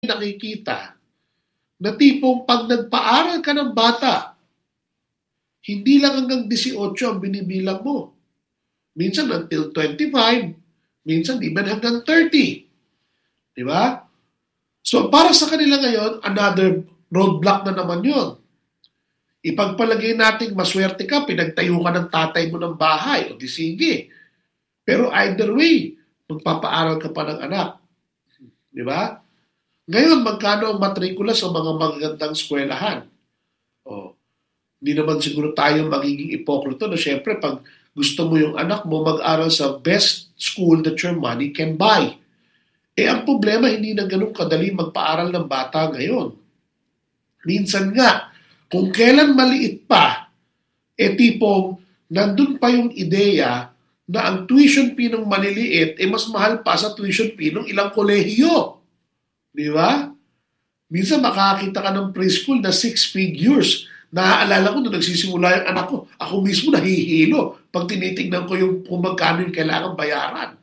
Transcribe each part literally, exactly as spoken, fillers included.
nakikita na tipong pag nagpaaral ka ng bata, hindi lang hanggang eighteen ang binibilang mo. Minsan until twenty-five, minsan even hanggang thirty. Di ba? So para sa kanila ngayon, another roadblock na naman yun. Ipagpalagay natin maswerte ka, pinagtayo ka ng tatay mo ng bahay, o di sige. Pero either way, magpapaaral ka pa ng anak. Di ba? Ngayon, magkano ang matrikula sa mga magagandang eskwelahan? O, hindi naman siguro tayo magiging ipokrito na syempre pag gusto mo yung anak mo mag-aral sa best school that your money can buy. Eh, ang problema, hindi na ganun kadali magpaaral ng bata ngayon. Minsan nga, kung kailan maliit pa, eh tipong nandun pa yung ideya na ang tuition fee ng maliliit eh mas mahal pa sa tuition fee ng ilang kolehiyo. Di ba? Minsan makakita ka ng preschool na six figures. Naaalala ko na nagsisimula yung anak ko. Ako mismo nahihilo pag tinitingnan ko yung kung magkano yung kailangan bayaran.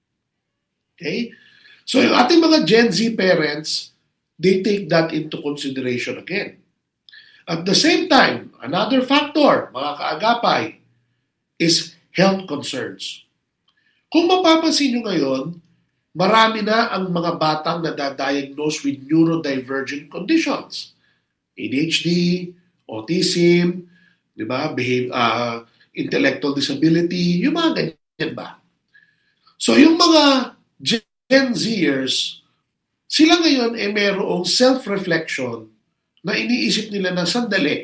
Okay? So yung ating mga Gen Z parents, they take that into consideration again. At the same time, another factor, mga kaagapay, is health concerns. Kung mapapansin nyo ngayon, marami na ang mga batang nadadiagnose with neurodivergent conditions. A D H D, autism, di ba? Behave, uh, intellectual disability, yung mga ganyan ba? So yung mga Gen Zers, sila ngayon ay eh, mayroong self-reflection na iniisip nila na sandali,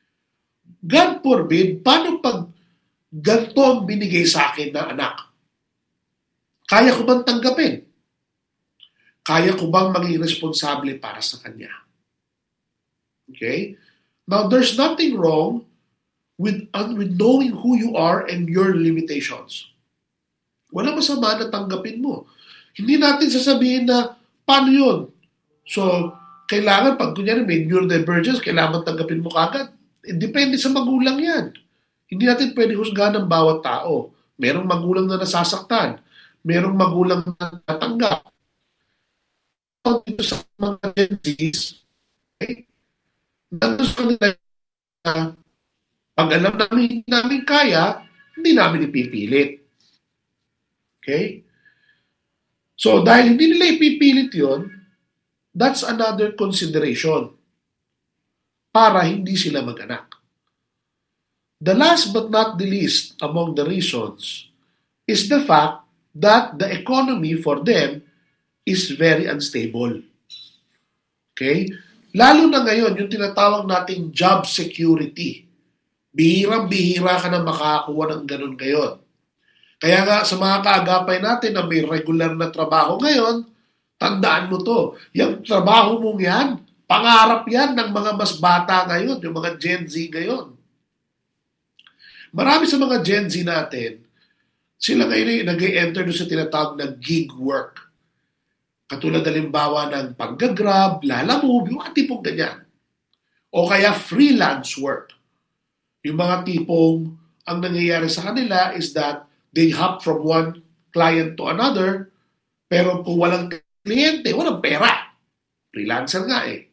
God forbid, paano pag ganito ang binigay sa akin na anak? Kaya ko bang tanggapin? Kaya ko bang maging responsable para sa kanya? Okay? Now, there's nothing wrong with, uh, with knowing who you are and your limitations. Wala masama na tanggapin mo. Hindi natin sasabihin na, paano yun? So, kailangan, pag kunyari may neurodivergence, kailangan tanggapin mo kagad. Eh, depende sa magulang yan. Hindi natin pwede husgahan ng bawat tao. Merong magulang na nasasaktan. Merong magulang na natanggap. Dito sa mga Gen Zs, okay? Nandun sa kanila na pag alam namin hindi namin kaya, hindi namin ipipilit. Okay? So, dahil hindi nila ipipilit yun, that's another consideration para hindi sila mag-anak. The last but not the least among the reasons is the fact that the economy for them is very unstable. Okay? Lalo na ngayon, yung tinatawag nating job security. Bihirang-bihira ka na makakakuha ng ganun ngayon. Kaya nga sa mga kaagapay natin na may regular na trabaho ngayon, tandaan mo to, yung trabaho mong yan, pangarap yan ng mga mas bata ngayon, yung mga Gen Z ngayon. Marami sa mga Gen Z natin, sila ngayon nag-e-enter doon sa tinatawag na gig work. Katulad halimbawa ng pag-grab, lalamove, yung mga tipong ganyan. O kaya freelance work. Yung mga tipong, ang nangyayari sa kanila is that they hop from one client to another, pero kung walang kliyente, walang pera. Freelancer nga eh.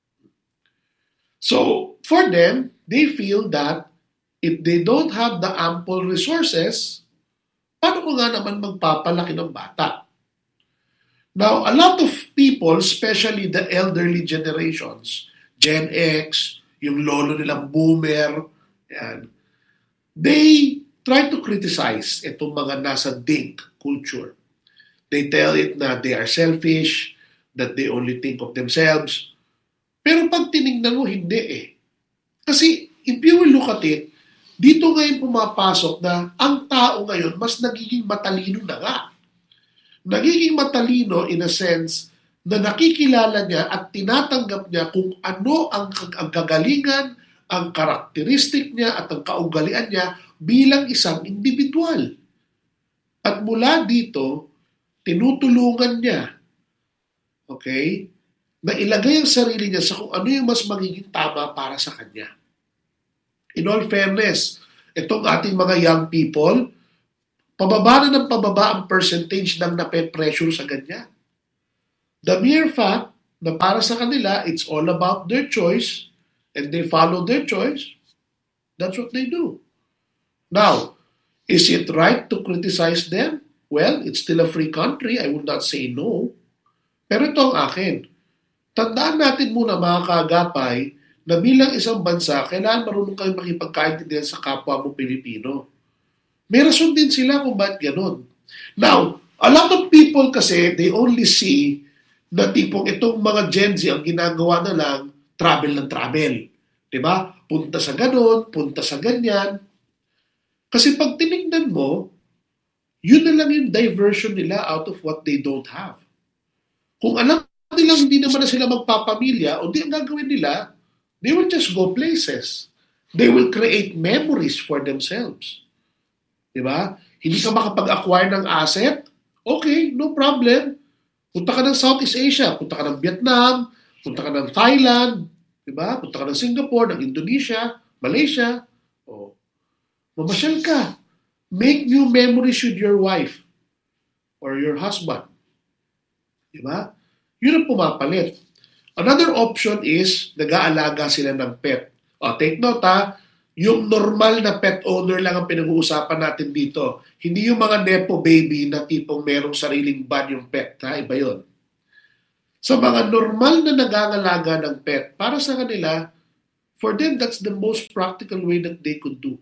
So, for them, they feel that if they don't have the ample resources, paano ko nga naman magpapalaki ng bata? Now, a lot of people, especially the elderly generations, Gen X, yung lolo nilang boomer, yan, they try to criticize itong mga nasa dink culture. They tell it na they are selfish, that they only think of themselves. Pero pag tinignan mo, hindi eh. Kasi if you will look at it, dito ngayon pumapasok na ang tao ngayon mas nagiging matalino na nga. Nagiging matalino in a sense na nakikilala niya at tinatanggap niya kung ano ang, ang kagalingan, ang karakteristik niya at ang kaugalian niya bilang isang individual. At mula dito, tinutulungan niya, okay, na ilagay ang sarili niya sa kung ano yung mas magiging tama para sa kanya. In all fairness, itong ating mga young people, pababa na ng pababa ang percentage ng nape-pressure sa ganyan. The mere fact na para sa kanila, it's all about their choice and they follow their choice, that's what they do. Now, is it right to criticize them? Well, it's still a free country. I would not say no. Pero ito ang akin. Tandaan natin muna mga kaagapay na bilang isang bansa, kailangan marunong kayo makipagkaintindihan sa kapwa mo Pilipino. May rason din sila kung bakit ganun. Now, a lot of people kasi, they only see na tipong itong mga Gen Z ang ginagawa na lang, travel ng travel. Diba? Punta sa ganun, punta sa ganyan. Kasi pag tinignan mo, yun na lang yung diversion nila out of what they don't have. Kung alam nila hindi naman na sila magpapamilya, o di ang gagawin nila, they will just go places. They will create memories for themselves. Diba? Hindi ka makapag-acquire ng asset? Okay, no problem. Punta ka ng Southeast Asia, punta ka ng Vietnam, punta ka ng Thailand, diba? Punta ka ng Singapore, ng Indonesia, Malaysia. Oh. Mamasyal ka. Make new memories with your wife or your husband. Diba? Yun ang pumapalit. Another option is, nag-aalaga sila ng pet. O, take note ha, yung normal na pet owner lang ang pinag-uusapan natin dito. Hindi yung mga nepo baby na tipong merong sariling ban yung pet. Ha? Iba yun. Sa mga normal na nagangalaga ng pet, para sa kanila, for them, that's the most practical way that they could do.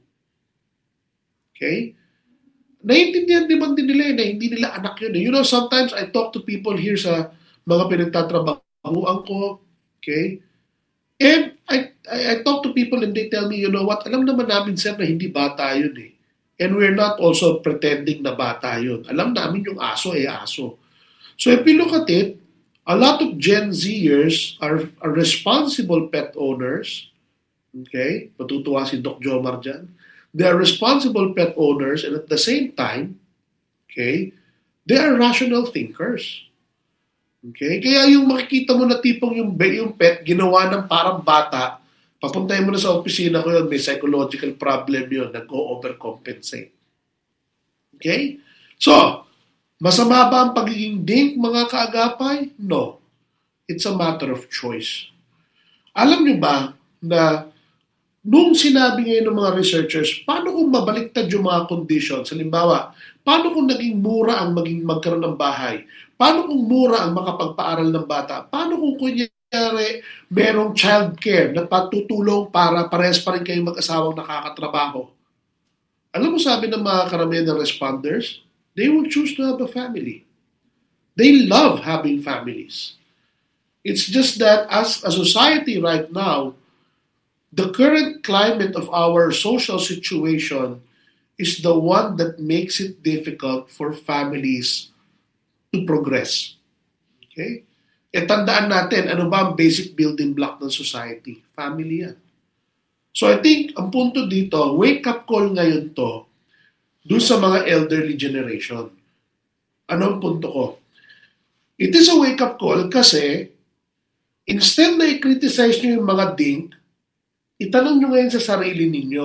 Okay? Naiintindihan naman din nila eh, na hindi nila anak yun. Eh. You know, sometimes I talk to people here sa mga pinagtatrabahuan ko, okay? And I, I, I talk to people and they tell me, you know what, alam naman namin sir na hindi bata yun eh. And we're not also pretending na bata yun. Alam namin yung aso eh aso. So if you look at it, a lot of Gen Zers are, are responsible pet owners. Okay? Matutuwa si Doc Jomar dyan. They are responsible pet owners and at the same time, okay, they are rational thinkers. Okay? Kaya yung makikita mo na tipong yung, yung pet, ginawa ng parang bata, papuntahin mo na sa opisina ko yun, may psychological problem yun, nag-o-overcompensate. Okay? So, masama ba ang pagiging dink, mga kaagapay? No. It's a matter of choice. Alam niyo ba na nung sinabi ngayon ng mga researchers, paano kung mabaliktad yung mga conditions? Halimbawa, paano kung naging mura ang maging magkaroon ng bahay? Paano kung mura ang makapagpaaral ng bata? Paano kung kunyari merong child care na patutulong para parehas pa rin kayong mag-asawang nakakatrabaho? Alam mo sabi ng mga karamihan ng responders, they will choose to have a family. They love having families. It's just that as a society right now, the current climate of our social situation is the one that makes it difficult for families to progress. Okay? E tandaan natin, ano ba ang basic building block ng society? Family yan. So I think, ang punto dito, wake-up call ngayon to dun sa mga elderly generation. Ano ang punto ko? It is a wake-up call kasi instead na i-criticize nyo yung mga dink, itanong nyo ngayon sa sarili ninyo,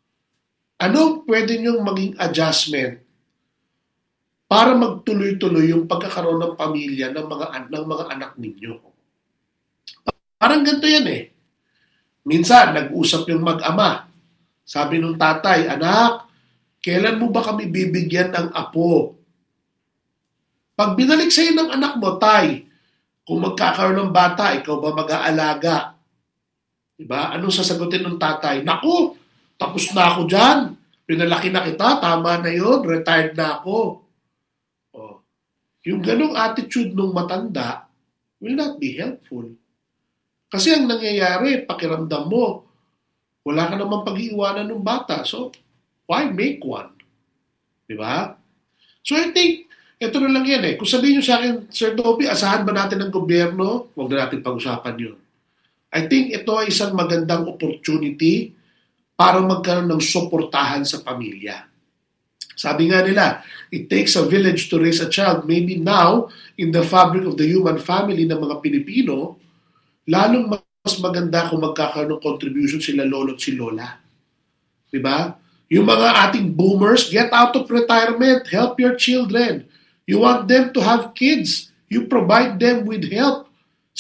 ano pwede nyong maging adjustment para magtuloy-tuloy yung pagkakaroon ng pamilya ng mga, ng mga anak ninyo? Parang ganito yan eh. Minsan, nag-usap yung mag-ama. Sabi nung tatay, anak, kailan mo ba kami bibigyan ng apo? Pag binalik sa'yo ng anak mo, tay, kung magkakaroon ng bata, ikaw ba mag-aalaga? Diba? Anong sasagutin ng tatay? Naku, tapos na ako dyan. Pinalaki na kita, tama na yun, retired na ako. Oh. Yung ganong attitude ng matanda will not be helpful. Kasi ang nangyayari, pakiramdam mo, wala ka naman pag-iiwanan ng bata. So, why make one? Diba? So, I think, ito na lang yan eh. Kung sabihin nyo sa akin, Sir Toby, asahan ba natin ng gobyerno? Huwag na natin pag-usapan yun. I think ito ay isang magandang opportunity para magkaroon ng suportahan sa pamilya. Sabi nga nila, it takes a village to raise a child. Maybe now, in the fabric of the human family ng mga Pilipino, lalong mas maganda kung magkakaroon ng contribution sila lolo at si lola. Diba? Yung mga ating boomers, get out of retirement, help your children. You want them to have kids, you provide them with help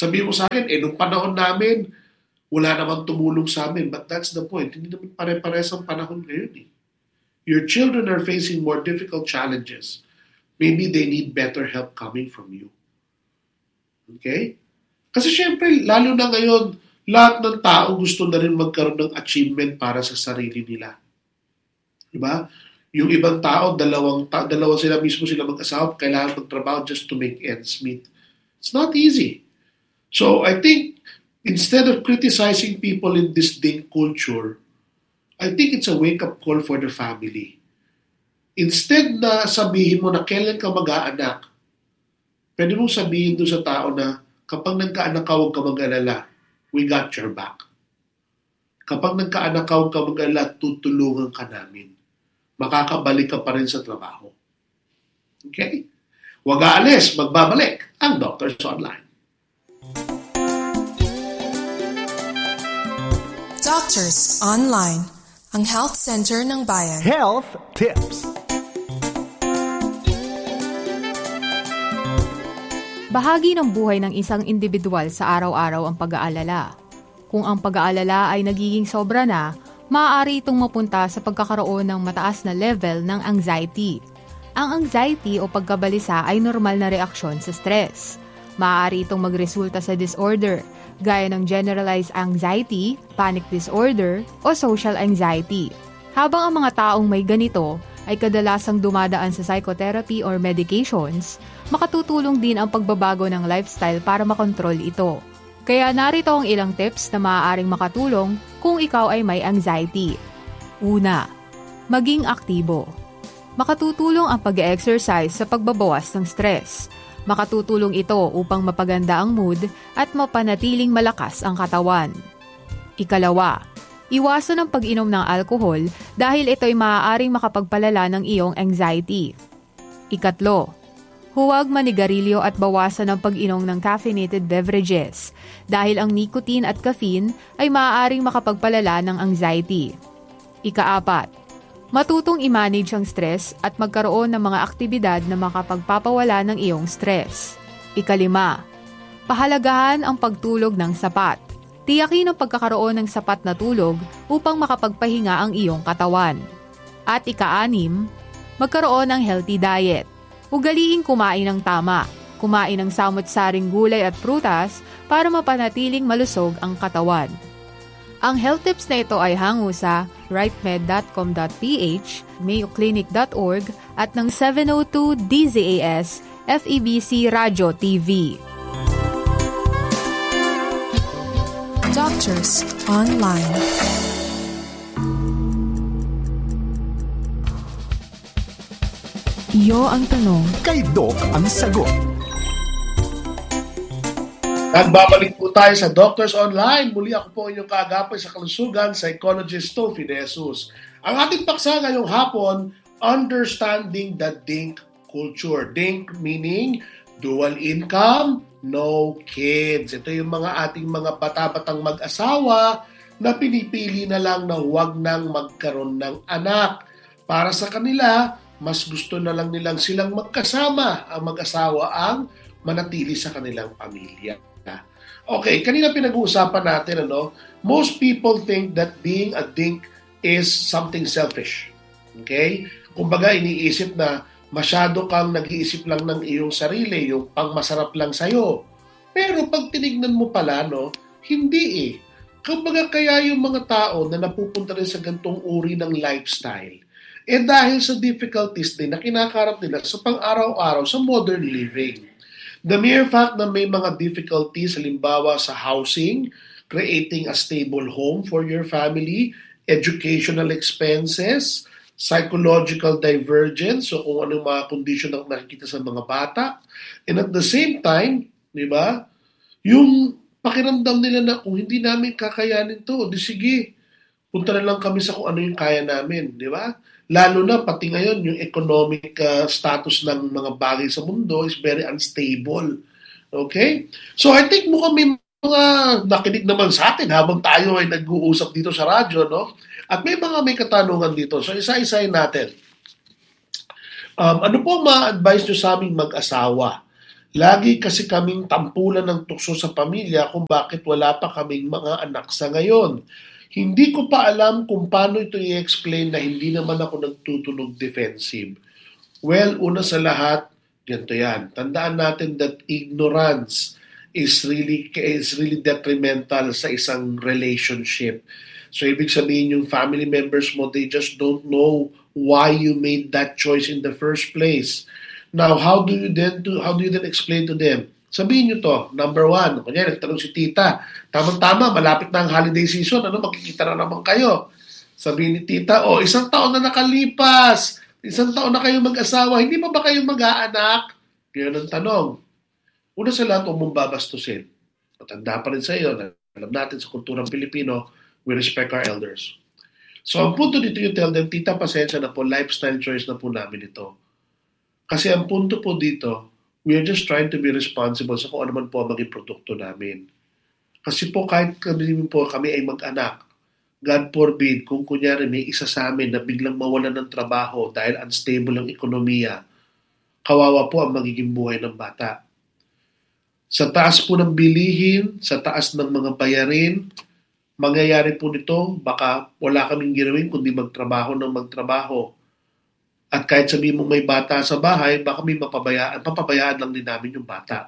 Sabihin mo sa akin, eh, nung panahon namin, wala namang tumulong sa amin. But that's the point. Hindi naman pare-pares ang panahon ngayon eh. Your children are facing more difficult challenges. Maybe they need better help coming from you. Okay? Kasi syempre, lalo na ngayon, lahat ng tao gusto na rin magkaroon ng achievement para sa sarili nila. Diba? Yung ibang tao, dalawang, ta- dalawa sila mismo sila mag-asawa, kailangan magtrabaho just to make ends meet. It's not easy. So I think, instead of criticizing people in this dink culture, I think it's a wake-up call for the family. Instead na sabihin mo na kailan ka mag-aanak, pwede mong sabihin doon sa tao na kapag nagkaanak ka, huwag ka mag-alala. We got your back. Kapag nagkaanak ka, huwag ka mag-alala, tutulungan ka namin. Makakabalik ka pa rin sa trabaho. Okay? Huwag aalis, magbabalik ang Doctors Online. Doctors Online, ang health center ng bayan. Health Tips. Bahagi ng buhay ng isang individual sa araw-araw ang pag-aalala. Kung ang pag-aalala ay nagiging sobra na, maaari itong mapunta sa pagkakaroon ng mataas na level ng anxiety. Ang anxiety o pagkabalisa ay normal na reaksyon sa stress. Maaari itong magresulta sa disorder, gaya ng generalized anxiety, panic disorder, o social anxiety. Habang ang mga taong may ganito ay kadalasang dumadaan sa psychotherapy or medications, makatutulong din ang pagbabago ng lifestyle para makontrol ito. Kaya narito ang ilang tips na maaaring makatulong kung ikaw ay may anxiety. Una, maging aktibo. Makatutulong ang pag-exercise sa pagbabawas ng stress. Makatutulong ito upang mapaganda ang mood at mapanatiling malakas ang katawan. Ikalawa, iwasan ang pag-inom ng alcohol dahil ito'y maaaring makapagpalala ng iyong anxiety. Ikatlo, huwag manigarilyo at bawasan ang pag-inom ng caffeinated beverages dahil ang nicotine at caffeine ay maaaring makapagpalala ng anxiety. Ikaapat, matutong i-manage ang stress at magkaroon ng mga aktibidad na makapagpapawala ng iyong stress. Ikalima, pahalagahan ang pagtulog ng sapat. Tiyakin ang pagkakaroon ng sapat na tulog upang makapagpahinga ang iyong katawan. At ikaanim, magkaroon ng healthy diet. Ugaliing kumain ng tama, kumain ng samot-saring gulay at prutas para mapanatiling malusog ang katawan. Ang health tips na ito ay hango sa rightmed dot com dot p h, mayo clinic dot org at ng seven oh two D Z A S F E B C Radio T V. Doctors Online. Iyo ang tanong, Kay Doc ang sagot. Nagbabalik po tayo sa Doctors Online. Muli ako po inyong kaagapay sa kalusugan, psychologist Tofi De Jesus. Ang ating paksa ngayong hapon, understanding the dink culture. Dink meaning dual income, no kids. Ito yung mga ating mga bata-batang mag-asawa na pinipili na lang na huwag nang magkaroon ng anak. Para sa kanila, mas gusto na lang nilang silang magkasama ang mag-asawa ang manatili sa kanilang pamilya. Okay, kanina pinag-uusapan natin, ano, most people think that being a dink is something selfish. Okay? Kumbaga, iniisip na masyado kang nag-iisip lang ng iyong sarili, yung pangmasarap lang sa'yo. Pero pag tinignan mo pala, no, hindi eh. Kumbaga, kaya yung mga tao na napupunta rin sa gantong uri ng lifestyle, eh dahil sa difficulties din na kinakarap nila sa pang-araw-araw sa modern living. The mere fact na may mga difficulties, halimbawa sa housing, creating a stable home for your family, educational expenses, psychological divergence, so kung anong mga condition ang nakikita sa mga bata, and at the same time, di ba, yung pakiramdam nila na kung hindi namin kakayanin to, di sige, punta na lang kami sa kung ano yung kaya namin, di ba? Lalo na pati ngayon yung economic uh, status ng mga bagay sa mundo is very unstable. Okay? So I think mukhang may mga nakinig naman sa atin habang tayo ay nag-uusap dito sa radyo, no? At may mga may katanungan dito. So isa-isayin natin. Um, ano po ma-advise nyo sa aming mag-asawa? Lagi kasi kaming tampulan ng tukso sa pamilya kung bakit wala pa kaming mga anak sa ngayon. Hindi ko pa alam kung paano ito i-explain na hindi naman ako nagtutunog defensive. Well, una sa lahat, ganito yan. Tandaan natin that ignorance is really is really detrimental sa isang relationship. So, ibig sabihin yung family members mo, they just don't know why you made that choice in the first place. Now, how do you then do, how do you then explain to them? Sabihin nyo to, number one, kanya nagtanong si tita, tamang-tama, malapit na ang holiday season, ano, makikita na naman kayo. Sabihin ni tita, oh, isang taon na nakalipas, isang taon na kayo mag-asawa, hindi pa ba kayo mag-aanak? Ganyan ang tanong. Una sa lahat, huwag mong babastusin. Matanda pa rin sa iyo, alam natin sa kulturang Pilipino, we respect our elders. So, ang punto dito, you tell them, tita, pasensya na po, lifestyle choice na po namin ito. Kasi ang punto po dito, we are just trying to be responsible sa kung ano man po ang maging produkto namin. Kasi po kahit kami po kami ay mag-anak, God forbid, kung kunyari may isa sa amin na biglang mawalan ng trabaho dahil unstable ang ekonomiya, kawawa po ang magiging buhay ng bata. Sa taas po ng bilihin, sa taas ng mga bayarin, mangyayari po nito, baka wala kaming ginawin kundi magtrabaho ng magtrabaho. At kahit sabihin mo may bata sa bahay, baka may mapabayaan, papabayaan lang din namin yung bata.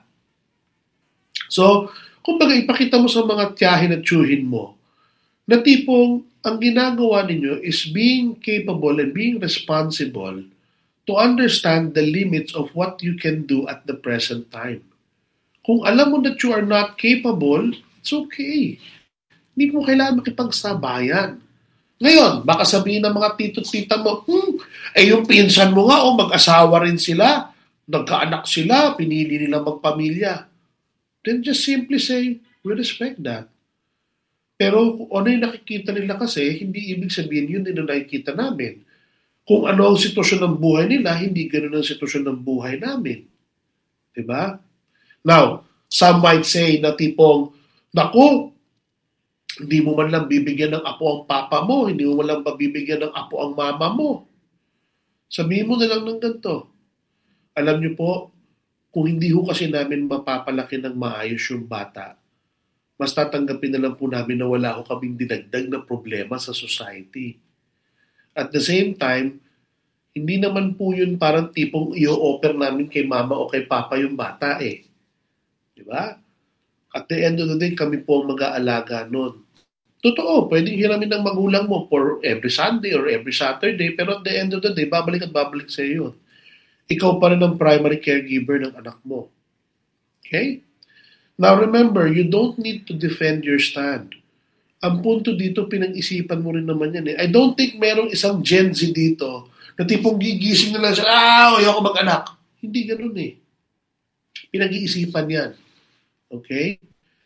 So, kumbaga ipakita mo sa mga tiyahin at tiyuhin mo na tipong ang ginagawa ninyo is being capable and being responsible to understand the limits of what you can do at the present time. Kung alam mo that you are not capable, it's okay. Hindi mo kailangan makipagsabayan. Ngayon, baka sabihin ng mga tito-tita mo, hmm, eh yung pinsan mo nga, oh, mag-asawa rin sila, nagkaanak sila, pinili nila magpamilya. Then just simply say, we respect that. Pero kung ano yung nakikita nila kasi, hindi ibig sabihin yun din ang nakikita namin. Kung ano ang sitwasyon ng buhay nila, hindi ganoon ang sitwasyon ng buhay namin. Diba? Now, some might say na tipong, naku, hindi mo man lang bibigyan ng apo ang papa mo, hindi mo man lang mabibigyan ng apo ang mama mo. Sabihin mo na lang ng ganito. Alam niyo po, kung hindi ho kasi namin mapapalaki ng maayos yung bata, mas tatanggapin na lang po namin na wala ho kaming dinagdag na problema sa society. At the same time, hindi naman po yun parang tipong i-offer namin kay mama o kay papa yung bata eh. Di ba? At the end of the day, kami po ang mag-aalaga nun. Totoo, pwedeng hiramin ng magulang mo for every Sunday or every Saturday, pero at the end of the day, babalik at babalik sa iyo. Ikaw pa rin ang primary caregiver ng anak mo. Okay? Now remember, you don't need to defend your stand. Ang punto dito, pinag-isipan mo rin naman yan eh. I don't think merong isang Gen Z dito na tipong gigising na lang siya, ah, ayoko mag-anak. Hindi ganun eh. Pinag-iisipan yan. Okay?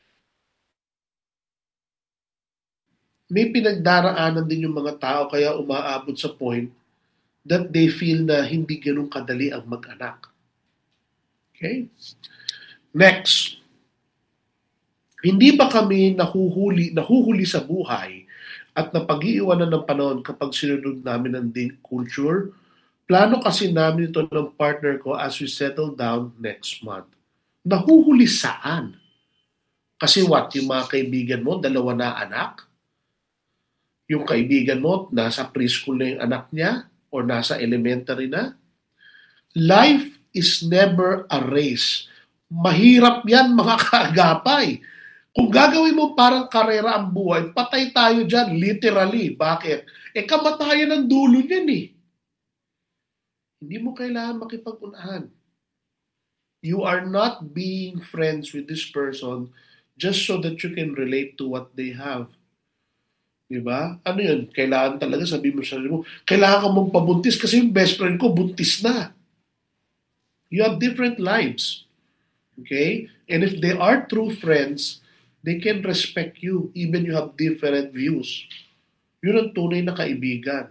May pinagdaraanan din yung mga tao kaya umaabot sa point that they feel na hindi ganun kadali ang mag-anak. Okay? Next. Hindi ba kami nahuhuli, nahuhuli sa buhay at napag-iiwanan ng panahon kapag sinunod namin ang date culture? Plano kasi namin ito ng partner ko as we settle down next month. Nahuhuli saan? Kasi what? Yung mga kaibigan mo, dalawa na anak? Yung kaibigan mo, nasa preschool na yung anak niya or nasa elementary na? Life is never a race. Mahirap yan, mga kaagapay. Kung gagawin mo parang karera ang buhay, patay tayo dyan, literally. Bakit? Eh, kamatayan ang dulo niyan eh. Hindi mo kailangan makipag-unahan. You are not being friends with this person just so that you can relate to what they have. Diba? Ano yun? Kailangan talaga sabihin mo sa sarili mo, kailangan ka mong pabuntis kasi yung best friend ko buntis na. You have different lives. Okay? And if they are true friends, they can respect you even you have different views. Yun ang tunay na kaibigan.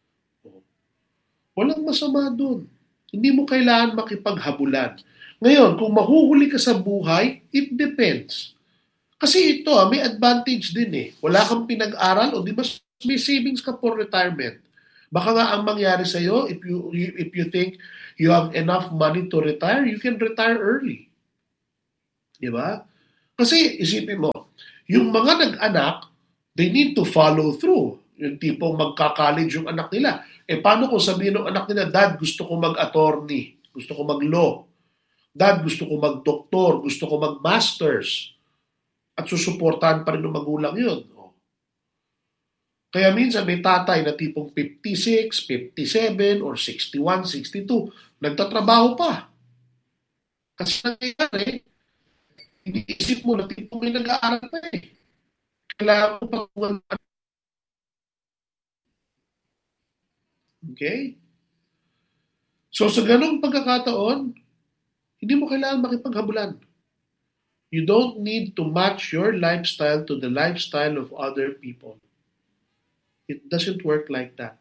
Walang masama dun. Hindi mo kailangan makipaghabulan. Ngayon, kung mahuhuli ka sa buhay, it depends. Kasi ito, may advantage din eh. Wala kang pinag-aral o di ba may savings ka for retirement. Baka nga ang mangyari sa'yo, if you, if you think you have enough money to retire, you can retire early. Di ba? Kasi isipin mo, yung mga nag-anak, they need to follow through. Yung tipong magka-college yung anak nila. Eh paano kung sabihin ng anak nila, Dad, gusto ko mag-attorney, gusto ko mag-law, Dad, gusto ko mag-doktor, gusto ko mag-masters, at susuportahan pa rin ng magulang yun. Kaya minsan may tatay na tipong fifty-six, fifty-seven, or sixty-one, sixty-two, nagtatrabaho pa. Kasi nangyayari, iniisip mo na tipong may nag-aaral pa eh. Kailangan mo pa kung okay? So sa ganong pagkakataon, hindi mo kailangan makipaghabulan. You don't need to match your lifestyle to the lifestyle of other people. It doesn't work like that.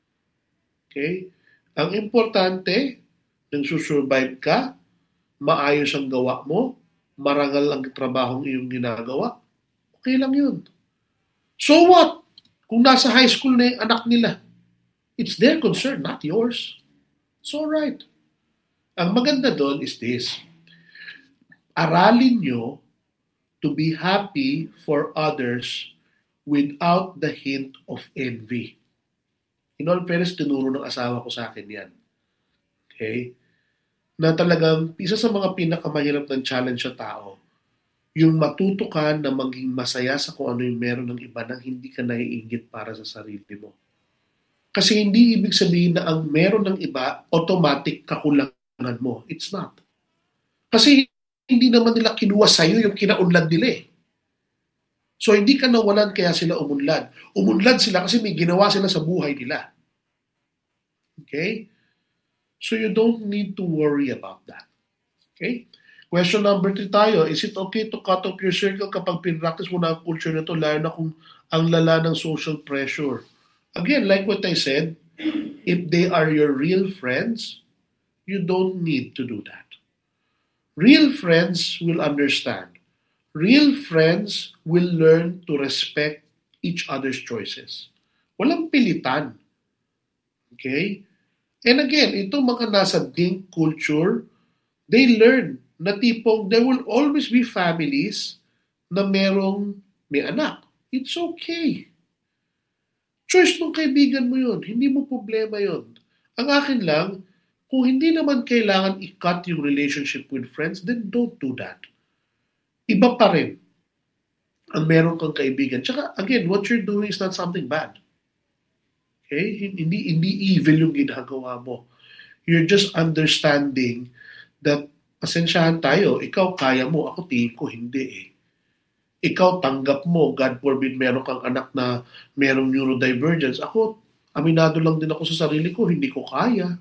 Okay? Ang importante, nagsusurvive ka, maayos ang gawa mo, marangal ang trabahong iyong ginagawa, okay lang yun. So what? Kung nasa high school na yung anak nila, it's their concern, not yours. It's alright. Ang maganda doon is this. Aralin nyo to be happy for others without the hint of envy. In all fairness, tinuro ng asawa ko sa akin yan. Okay? Na talagang isa sa mga pinakamahirap ng challenge sa tao, yung matuto ka na maging masaya sa kung ano yung meron ng iba nang hindi ka naiinggit para sa sarili mo. Kasi hindi ibig sabihin na ang meron ng iba, automatic kakulangan mo. It's not. Kasi hindi naman nila kinuha sa'yo yung kinaunlad nila eh. So hindi ka nawalan kaya sila umunlad. Umunlad sila kasi may ginawa sila sa buhay nila. Okay? So you don't need to worry about that. Okay? Question number three tayo, is it okay to cut off your circle kapag pinractice mo na ang culture na ito, lalo na kung ang lala ng social pressure? Again, like what I said, if they are your real friends, you don't need to do that. Real friends will understand. Real friends will learn to respect each other's choices. Walang pilitan. Okay? And again, itong mga nasa dink culture, they learn na tipong there will always be families na merong may anak. It's okay. Choice ng kaibigan mo yun. Hindi mo problema yun. Ang akin lang, kung hindi naman kailangan i-cut yung relationship with friends, then don't do that. Iba pa rin ang meron kang kaibigan. Tsaka, again, what you're doing is not something bad. Okay? Hindi, hindi evil yung ginagawa mo. You're just understanding that, pasensyahan tayo, ikaw kaya mo, ako tingin ko hindi eh. Ikaw tanggap mo, God forbid, meron kang anak na merong neurodivergence. Ako, aminado lang din ako sa sarili ko, hindi ko kaya.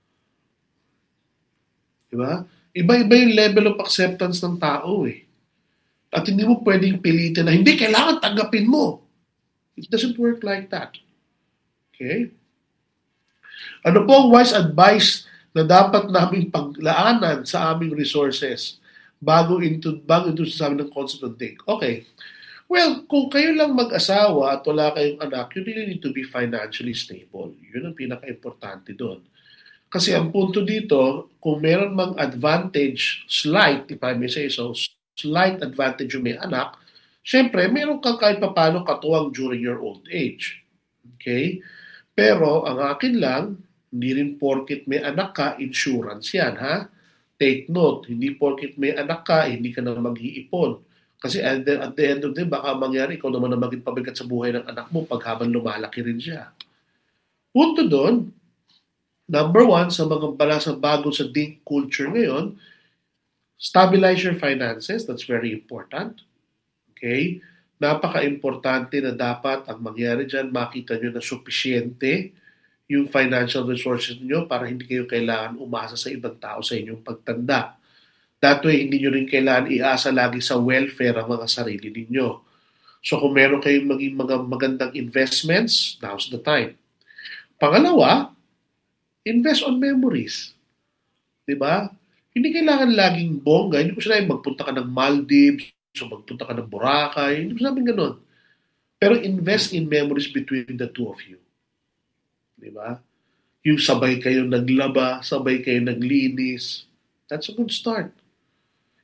Diba? Iba-iba yung level of acceptance ng tao eh. At hindi mo pwedeng pilitin na hindi kailangan tanggapin mo. It doesn't work like that. Okay? Ano po ang wise advice na dapat namin paglaanan sa aming resources bago into bago into sa amin ng concept of think? Okay. Well, kung kayo lang mag-asawa at wala kayong anak, you really need to be financially stable. Yun ang pinaka-importante doon. Kasi ang punto dito, kung meron mang advantage, slight, if I may say so, slight advantage yung may anak, syempre, meron kang kahit papano katuwang during your old age. Okay? Pero, ang akin lang, hindi rin porket may anak ka, insurance yan, ha? Take note, hindi porket may anak ka, hindi ka na mag-iipon. Kasi at the, at the end of the day, baka mangyari, ikaw naman na maging pabigat sa buhay ng anak mo pag habang lumalaki rin siya. Punto doon, number one, sa mga balasa bago sa dink culture ngayon, stabilize your finances. That's very important. Okay? Napaka-importante na dapat ang mangyari dyan, makita nyo na sufisyente yung financial resources niyo para hindi kayo kailangan umasa sa ibang tao sa inyong pagtanda. That way, hindi nyo rin kailangan iasa lagi sa welfare ang mga sarili ninyo. So kung meron kayong maging mga magandang investments, now's the time. Pangalawa, invest on memories. Diba? Hindi kailangan laging bongga. Hindi ko sinabi magpunta ka ng Maldives o magpunta ka ng Boracay. Hindi ko sinabi ganun. Pero invest in memories between the two of you. Diba? Yung sabay kayo naglaba, sabay kayo naglinis. That's a good start.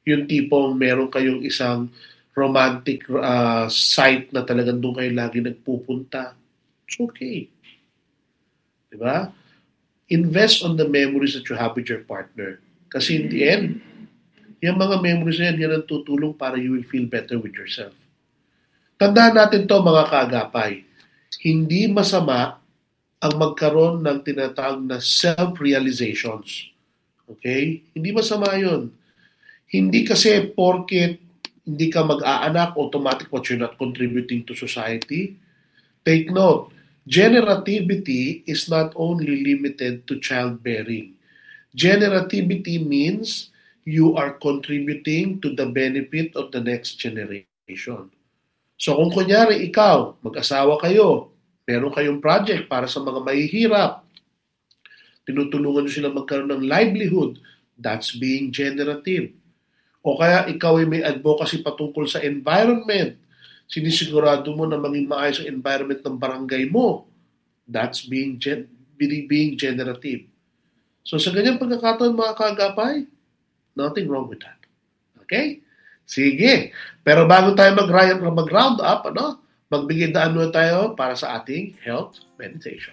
Yung tipong meron kayong isang romantic uh, site na talagang doon kayo lagi nagpupunta. It's okay. Diba? Invest on the memories that you have with your partner. Kasi in the end, yung mga memories na yan, yan ang tutulong para you will feel better with yourself. Tandaan natin to mga kaagapay. Hindi masama ang magkaroon ng tinatawag na self-realizations. Okay? Hindi masama yun. Hindi kasi porket hindi ka mag-aanak, automatic what you're not contributing to society. Take note, generativity is not only limited to childbearing. Generativity means you are contributing to the benefit of the next generation. So kung kunyari ikaw, mag-asawa kayo, meron kayong project para sa mga mahihirap, tinutulungan nyo sila magkaroon ng livelihood, that's being generative. O kaya ikaw ay may advocacy patungkol sa environment, sinisigurado mo na maging maayos ang environment ng barangay mo, that's being, gen- being generative. So sa ganyang pagkakataon mga kaagapay, nothing wrong with that. Okay? Sige. Pero bago tayo mag-round, mag-round up, ano, magbigay daan muna tayo para sa ating health meditation.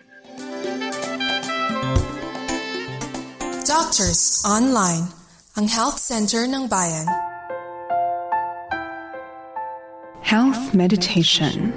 Doctors Online, ang Health Center ng Bayan. Health Meditation.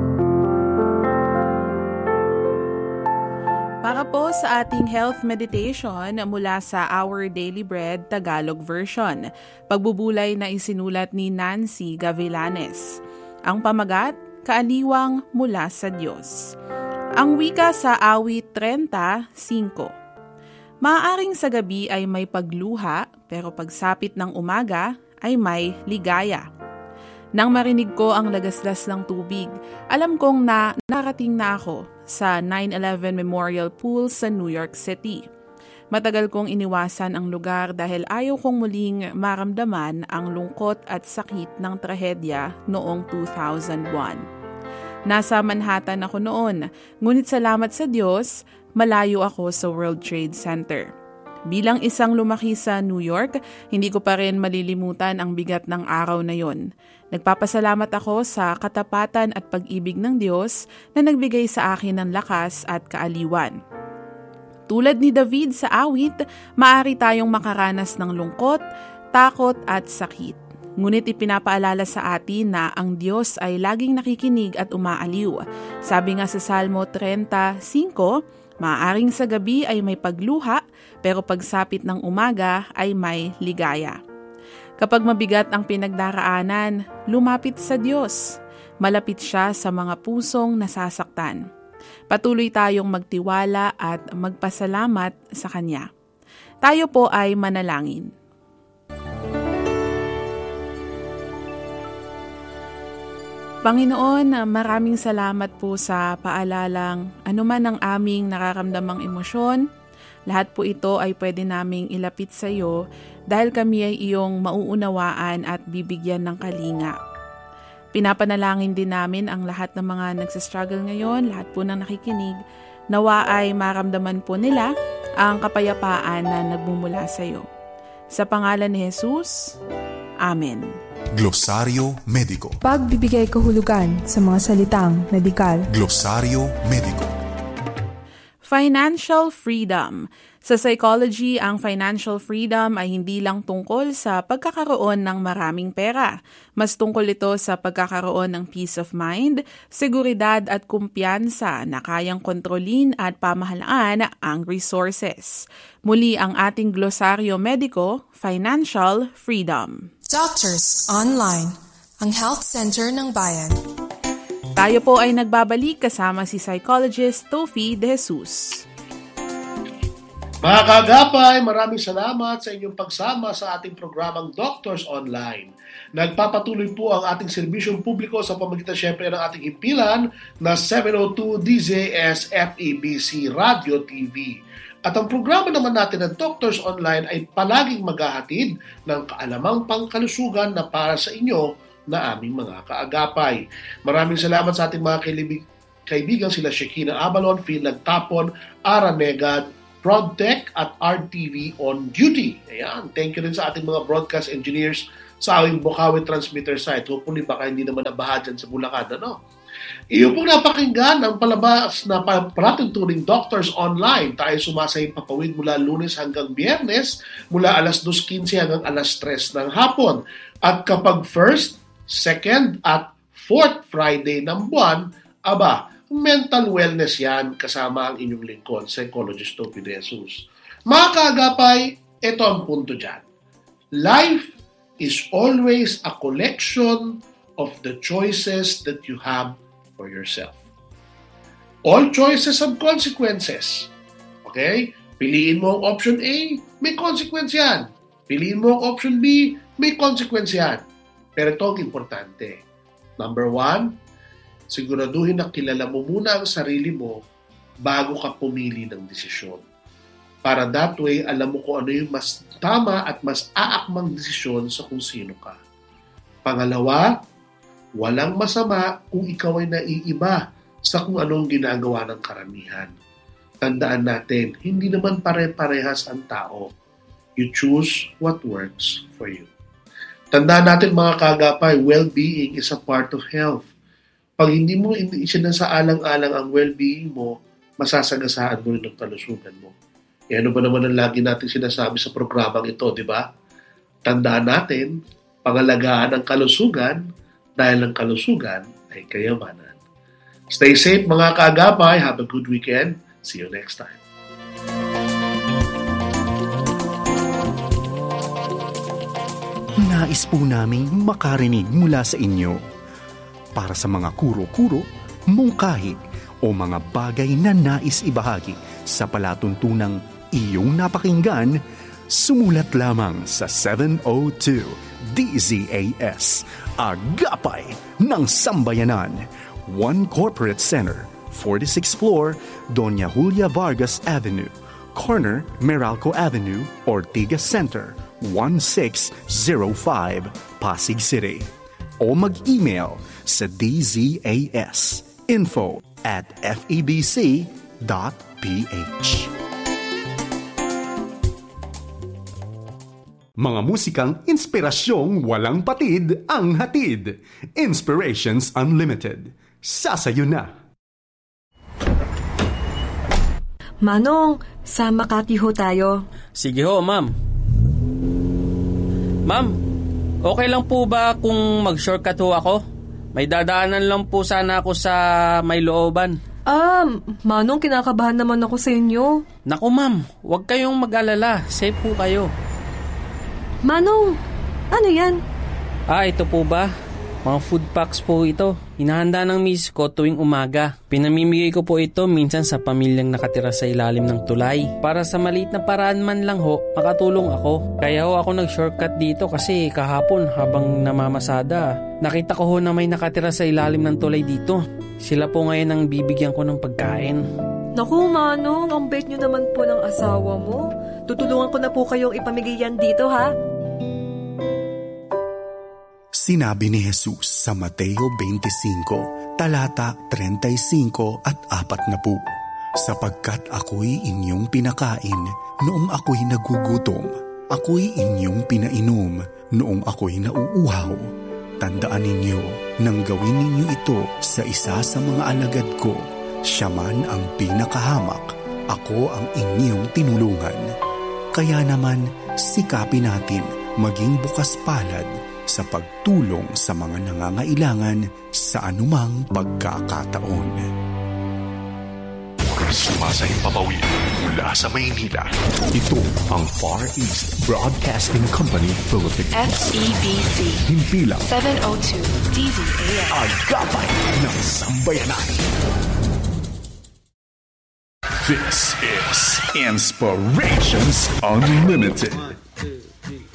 Para po sa ating health meditation mula sa Our Daily Bread Tagalog version, pagbubulay na isinulat ni Nancy Gavilanes. Ang pamagat, kaaliwang mula sa Diyos. Ang wika sa awit thirty-five. Maaaring sa gabi ay may pagluha, pero pagsapit ng umaga ay may ligaya. Nang marinig ko ang lagaslas ng tubig, alam kong na narating na ako sa nine eleven Memorial Pool sa New York City. Matagal kong iniwasan ang lugar dahil ayaw kong muling maramdaman ang lungkot at sakit ng trahedya noong two thousand one. Nasa Manhattan ako noon, ngunit salamat sa Diyos, malayo ako sa World Trade Center. Bilang isang lumaki sa New York, hindi ko pa rin malilimutan ang bigat ng araw na yon. Nagpapasalamat ako sa katapatan at pag-ibig ng Diyos na nagbigay sa akin ng lakas at kaaliwan. Tulad ni David sa awit, maaari tayong makaranas ng lungkot, takot at sakit. Ngunit ipinapaalala sa atin na ang Diyos ay laging nakikinig at umaaliw. Sabi nga sa Salmo thirty-five, maaaring sa gabi ay may pagluha, pero pagsapit ng umaga ay may ligaya. Kapag mabigat ang pinagdaraanan, lumapit sa Diyos. Malapit siya sa mga pusong nasasaktan. Patuloy tayong magtiwala at magpasalamat sa Kanya. Tayo po ay manalangin. Panginoon, maraming salamat po sa paalalang anuman ang aming nararamdamang emosyon. Lahat po ito ay pwede naming ilapit sa iyo dahil kami ay iyong mauunawaan at bibigyan ng kalinga. Pinapanalangin din namin ang lahat ng mga nagsistruggle ngayon, lahat po ng nakikinig, nawa ay maramdaman po nila ang kapayapaan na nagmumula sa iyo. Sa pangalan ni Jesus, Amen. Glosaryo Mediko. Pagbibigay kahulugan sa mga salitang medikal. Glosaryo Mediko. Financial freedom. Sa psychology, ang financial freedom ay hindi lang tungkol sa pagkakaroon ng maraming pera. Mas tungkol ito sa pagkakaroon ng peace of mind, seguridad at kumpiyansa na kayang kontrolin at pamahalaan ang resources. Muli ang ating glosaryo mediko, financial freedom. Doctors Online, ang Health Center ng Bayan. Tayo po ay nagbabalik kasama si psychologist Tofi De Jesus. Mga kaagapay, maraming salamat sa inyong pagsama sa ating programang Doctors Online. Nagpapatuloy po ang ating serbisyong publiko sa pamagitan syempre ng ating himpilan na seven oh two D Z S F E B C Radio T V. At ang programa naman natin ng Doctors Online ay palaging maghahatid ng kaalamang pangkalusugan na para sa inyo na aming mga kaagapay. Maraming salamat sa ating mga kailibig, kaibigan sila Shekinah Abalon, Phil Nagtapon, Ara Negad, ProdTech at R T V On Duty. Ayan. Thank you rin sa ating mga broadcast engineers sa aming Bukawi transmitter site. Hopefully, baka hindi naman nabaha dyan sa Bulacan, ano? Iyo pong napakinggan ang palabas na paratuntuning Doctors Online. Tayo sumasayang papawid mula Lunes hanggang Biyernes, mula alas dos quince hanggang alas tres ng hapon. At kapag first, second, at fourth Friday ng buwan, aba, mental wellness yan kasama ang inyong lingkod, Psychologist Toby De Jesus. Mga kaagapay, ito ang punto dyan. Life is always a collection of the choices that you have for yourself. All choices have consequences. Okay? Piliin mo ang option A, may consequence yan. Piliin mo ang option B, may consequence yan. Pero ito ang importante. Number one, siguraduhin na kilala mo muna ang sarili mo bago ka pumili ng desisyon. Para that way, alam mo kung ano yung mas tama at mas aakmang desisyon sa kung sino ka. Pangalawa, walang masama kung ikaw ay naiiba sa kung anong ginagawa ng karamihan. Tandaan natin, hindi naman pare-parehas ang tao. You choose what works for you. Tandaan natin mga kagapay, well-being is a part of health. Pag hindi mo isinasaalang-alang ang well-being mo, masasagasaan mo rin ang kalusugan mo. E ano ba naman ang lagi natin sinasabi sa programang ito, di ba? Tandaan natin, pangalagaan ang kalusugan dahil ang kalusugan ay kayamanan. Stay safe mga kaagapay. Have a good weekend. See you next time. Nais po naming makarinig mula sa inyo. Para sa mga kuro-kuro, mungkahi o mga bagay na nais ibahagi sa palatuntunang iyong napakinggan, sumulat lamang sa seven oh two D Z A S, Agapay ng Sambayanan, One Corporate Center, forty-sixth floor, Doña Julia Vargas Avenue, corner Meralco Avenue, Ortigas Center, one six zero five, Pasig City. O mag-email sa d z a s info at f e b c dot p h. Mga musikang inspirasyong walang patid ang hatid. Inspirations Unlimited. Sasayo na! Manong, sa Makati ho tayo. Sige ho, ma'am. Ma'am, okay lang po ba kung mag-shortcut ho ako? May dadaanan lang po sana ako sa may looban. Ah, Manong, kinakabahan naman ako sa inyo. Naku ma'am, huwag kayong mag-alala. Safe po kayo. Manong, ano yan? Ah, ito po ba? Mga food packs po ito. Hinahanda ng miss ko tuwing umaga. Pinamimigay ko po ito minsan sa pamilyang nakatira sa ilalim ng tulay. Para sa maliit na paraan man lang ho, makatulong ako. Kaya ho ako nag-shortcut dito kasi kahapon habang namamasada, nakita ko ho na may nakatira sa ilalim ng tulay dito. Sila po ngayon ang bibigyan ko ng pagkain. Naku, Manong, ang bait nyo naman po ng asawa mo. Tutulungan ko na po kayong ipamigay yan dito, ha? Sinabi ni Jesus sa Mateo twenty-five, talata thirty-five at apat na po, sapagkat ako'y inyong pinakain noong ako'y nagugutom, ako'y inyong pinainom noong ako'y nauuhaw. Tandaan ninyo, nang gawin ninyo ito sa isa sa mga alagad ko, siya man ang pinakahamak, ako ang inyong tinulungan. Kaya naman, sikapin natin maging bukas palad sa pagtulong sa mga nangangailangan sa anumang pagkakataon. Sumasayang papawid mula sa Maynila. Ito ang Far East Broadcasting Company Philippines. F E B C. Himpilang seven oh two D Z A S. Agapay ng Sambayanan. This is Inspirations Unlimited.